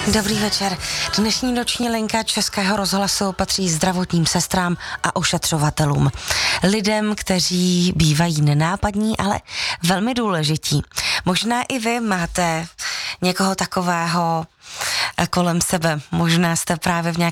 Dobrý večer. Dnešní noční linka Českého rozhlasu patří zdravotním sestrám a ošetřovatelům. Lidem, kteří bývají nenápadní, ale velmi důležití. Možná i vy máte někoho takového kolem sebe. Možná jste právě v nějaké